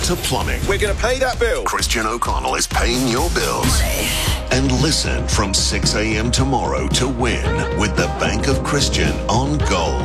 to plumbing. We're going to pay that bill. Christian O'Connell is paying your bills. And listen from 6 a.m. tomorrow to win with the Bank of Christian on Gold.